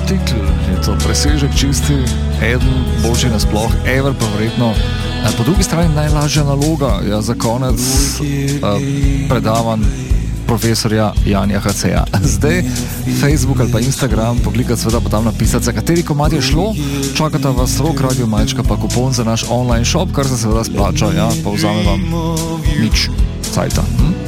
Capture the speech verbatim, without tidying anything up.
artikel, je to presežek čisti, eden boljši nasploh, ever pa verjetno. Po drugi strani najlažja naloga ja, za konec uh, predavanj profesorja Janja H C A. Zdaj Facebook ali pa Instagram, poklikati seveda pa tam napisati, za kateri komad je šlo, čakata vas Rock Radio Majčka pa kupon za naš online shop, kar se seveda splača, ja, pa vzame vam nič cajta. Hm?